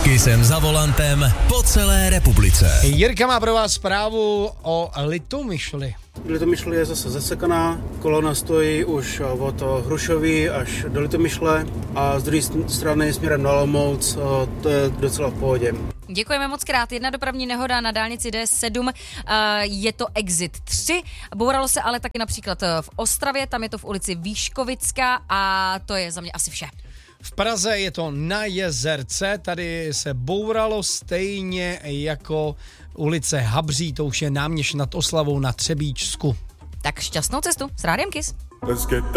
Kissem za volantem po celé republice. Jirka má pro vás zprávu o Litomyšli. Litomyšl je zase zasekaná, kolona stojí už od Hrušový až do Litomyšle a z druhé strany směrem na Olomouc to je docela v pohodě. Děkujeme moc krát. Jedna dopravní nehoda na dálnici D7, je to Exit 3. Bouralo se ale taky například v Ostravě, tam je to v ulici Výškovická a to je za mě asi vše. V Praze je to na Jezerce, tady se bouralo stejně jako ulice Habří, to už je náměšť nad Oslavou na Třebíčsku. Tak šťastnou cestu s Rádiem Kiss.